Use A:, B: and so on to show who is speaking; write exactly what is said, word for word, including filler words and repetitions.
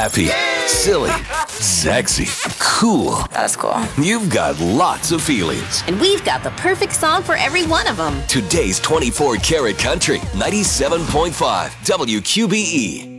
A: happy, silly, sexy, cool.
B: That's cool.
A: You've got lots of feelings.
B: And we've got the perfect song for every one of them.
A: Today's twenty-four karat country, ninety-seven point five W Q B E.